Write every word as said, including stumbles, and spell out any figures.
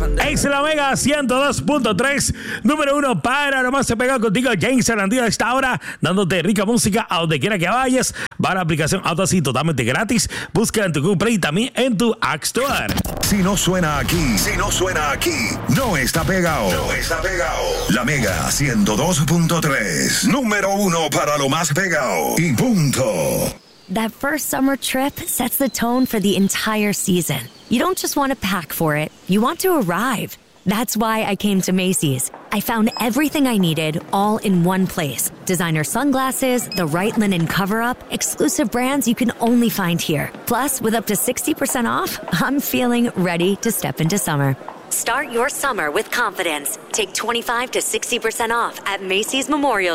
Ex la Mega ciento dos punto tres, número uno para nomás se pega contigo James Arandía a esta hora, dándote rica música a donde quiera que vayas. Va a la aplicación Auto Así totalmente gratis. Busca en tu Google Play y también en tu App Store. Si no suena aquí, si no suena aquí, no está pegado. No está pegado. La Mega ciento dos punto tres, número uno para lo más pegado. Y punto. That first summer trip sets the tone for the entire season. You don't just want to pack for it, you want to arrive. That's why I came to Macy's. I found everything I needed all in one place. Designer sunglasses, the right linen cover-up, exclusive brands you can only find here. Plus, with up to sixty percent off, I'm feeling ready to step into summer. Start your summer with confidence. Take twenty-five to sixty percent off at Macy's Memorial